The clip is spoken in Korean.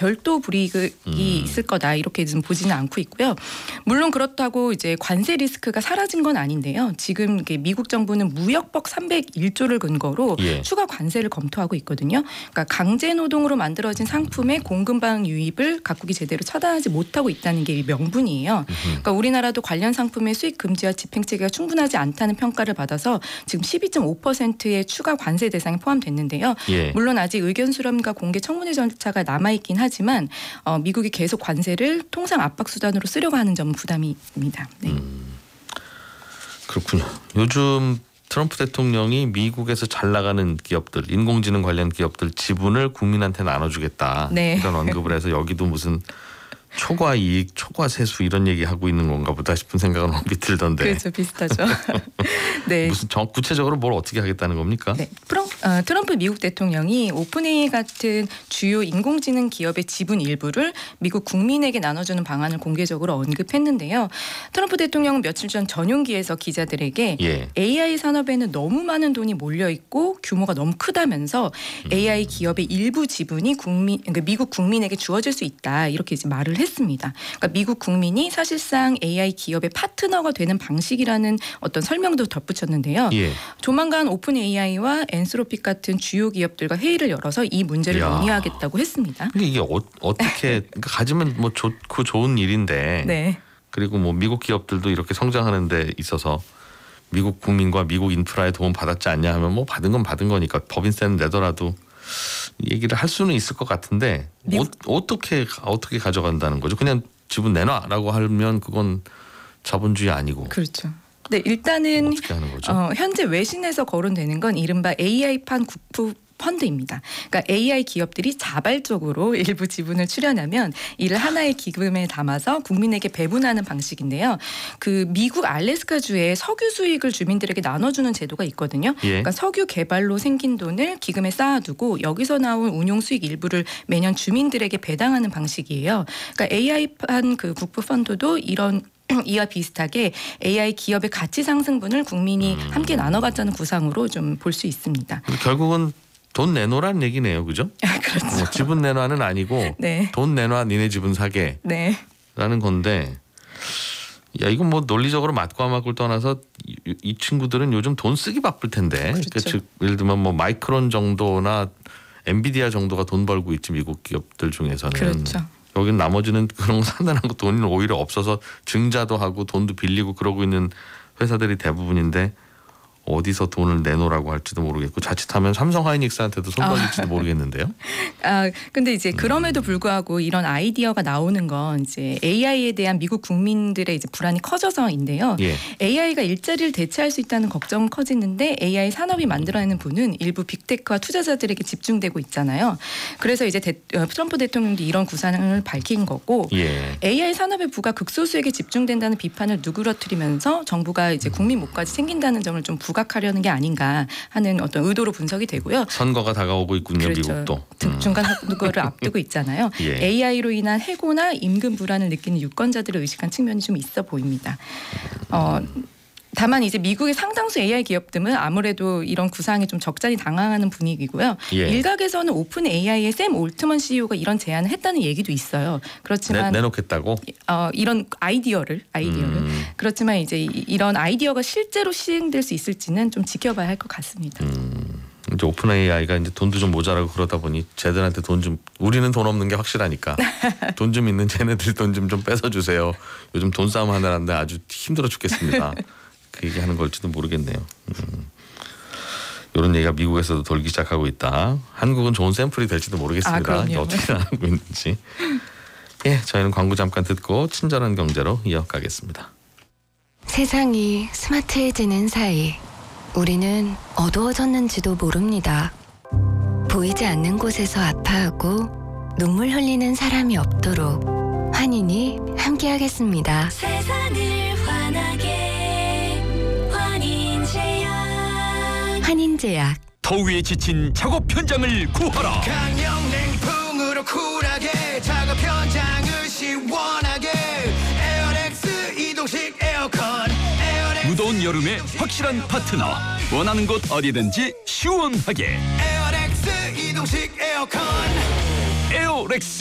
별도 불이익이 있을 거다 이렇게 좀 보지는 않고 있고요. 물론 그렇다고 이제 관세 리스크가 사라진 건 아닌데요. 지금 미국 정부는 무역법 301조를 근거로 추가 관세를 검토하고 있거든요. 그러니까 강제 노동으로 만들어진 상품의 공급망 유입을 각국이 제대로 처단하지 못하고 있다는 게 명분이에요. 그러니까 우리나라도 관련 상품의 수입 금지와 집행 체계가 충분하지 않다는 평가를 받아서 지금 12.5%의 추가 관세 대상에 포함됐는데요. 물론 아직 의견 수렴과 공개 청문회 절차가 남아있긴 하지만 미국이 계속 관세를 통상 압박 수단으로 쓰려고 하는 점은 부담이 있습니다. 네. 그렇군요. 요즘 트럼프 대통령이 미국에서 잘 나가는 기업들, 인공지능 관련 기업들 지분을 국민한테 나눠주겠다. 이런 언급을 해서 여기도 무슨 초과 이익, 초과 세수 이런 얘기하고 있는 건가 보다 싶은 생각은 얼핏 들던데. 그렇죠. 비슷하죠. 네. 무슨 구체적으로 뭘 어떻게 하겠다는 겁니까? 네. 트럼프 미국 대통령이 오픈AI 같은 주요 인공지능 기업의 지분 일부를 미국 국민에게 나눠주는 방안을 공개적으로 언급했는데요. 트럼프 대통령은 며칠 전 전용기에서 기자들에게 AI 산업에는 너무 많은 돈이 몰려있고 규모가 너무 크다면서 AI 기업의 일부 지분이 그러니까 미국 국민에게 주어질 수 있다 이렇게 이제 말을 했습니다. 그러니까 미국 국민이 사실상 AI 기업의 파트너가 되는 방식이라는 어떤 설명도 덧붙였는데요. 조만간 오픈AI와 엔스로픽 같은 주요 기업들과 회의를 열어서 이 문제를 논의하겠다고 했습니다. 근데 이게 어떻게 그러니까 가지면 뭐 좋고 좋은 일인데 그리고 뭐 미국 기업들도 이렇게 성장하는 데 있어서 미국 국민과 미국 인프라에 도움 받았지 않냐 하면 뭐 받은 건 받은 거니까 법인세는 내더라도 얘기를 할 수는 있을 것 같은데 어떻게 가져간다는 거죠? 그냥 지분 내놔라고 하면 그건 자본주의 아니고. 그렇죠. 네, 일단은 어떻게 하는 거죠? 현재 외신에서 거론되는 건 이른바 AI판 국부 펀드입니다. 그러니까 AI 기업들이 자발적으로 일부 지분을 출연하면 이를 하나의 기금에 담아서 국민에게 배분하는 방식인데요. 그 미국 알래스카주에 석유 수익을 주민들에게 나눠주는 제도가 있거든요. 그러니까 석유 개발로 생긴 돈을 기금에 쌓아두고 여기서 나온 운용 수익 일부를 매년 주민들에게 배당하는 방식이에요. 그러니까 AI판 그 국부 펀드도 이와 비슷하게 AI 기업의 가치 상승분을 국민이 함께 나눠갖자는 구상으로 좀 볼 수 있습니다. 결국은 돈 내놓으라는 얘기네요, 그죠? 그렇죠. 뭐 지분 내놔는 아니고 돈 내놔 니네 지분 사게 라는 건데 야 이건 뭐 논리적으로 맞고 안 맞고를 떠나서 이 친구들은 요즘 돈 쓰기 바쁠 텐데 그러니까 즉 예를 들면 뭐 마이크론 정도나 엔비디아 정도가 돈 벌고 있지 미국 기업들 중에서는 여기는 나머지는 그런 거 산다는 돈이 오히려 없어서 증자도 하고 돈도 빌리고 그러고 있는 회사들이 대부분인데 어디서 돈을 내놓으라고 할지도 모르겠고 자칫하면 삼성 하이닉스한테도 손 벌릴지도 모르겠는데요. 근데 이제 그럼에도 불구하고 이런 아이디어가 나오는 건 이제 AI에 대한 미국 국민들의 이제 불안이 커져서인데요. AI가 일자리를 대체할 수 있다는 걱정은 커지는데 AI 산업이 만들어내는 부는 일부 빅테크와 투자자들에게 집중되고 있잖아요. 그래서 이제 트럼프 대통령도 이런 구상을 밝힌 거고 AI 산업의 부가 극소수에게 집중된다는 비판을 누그러뜨리면서 정부가 이제 국민 목까지 챙긴다는 점을 좀 부각하려는 게 아닌가 하는 어떤 의도로 분석이 되고요. 선거가 다가오고 있군요. 미국도. 중간 선거를 앞두고 있잖아요. AI로 인한 해고나 임금 불안을 느끼는 유권자들을 의식한 측면이 좀 있어 보입니다. 다만 이제 미국의 상당수 AI 기업들은 아무래도 이런 구상에 좀 적잖이 당황하는 분위기고요. 일각에서는 오픈 AI의 샘 올트먼 CEO가 이런 제안을 했다는 얘기도 있어요. 그렇지만 내놓겠다고? 이런 아이디어를 그렇지만 이제 이런 아이디어가 실제로 시행될 수 있을지는 좀 지켜봐야 할 것 같습니다. 이제 오픈 AI가 이제 돈도 좀 모자라고 그러다 보니 쟤들한테 돈 좀 우리는 돈 없는 게 확실하니까 돈 좀 있는 쟤네들 돈 좀 뺏어주세요. 요즘 돈 싸움 하느라는데 아주 힘들어 죽겠습니다. 그 얘기하는 걸지도 모르겠네요. 이런 얘기가 미국에서도 돌기 시작하고 있다. 한국은 좋은 샘플이 될지도 모르겠습니다. 어떻게 나가고 있는지. 저희는 광고 잠깐 듣고 친절한 경제로 이어가겠습니다. 세상이 스마트해지는 사이 우리는 어두워졌는지도 모릅니다. 보이지 않는 곳에서 아파하고 눈물 흘리는 사람이 없도록 환인이 함께하겠습니다. 세상을 환하게 환인제약. 더위에 지친 작업 현장을 구하라. 강력 냉풍으로 쿨하게 작업 현장을 시원하게 에어렉스 이동식 에어컨 무더운 여름에 확실한 파트너. 원하는 곳 어디든지 시원하게 에어렉스 이동식 에어컨 에어렉스.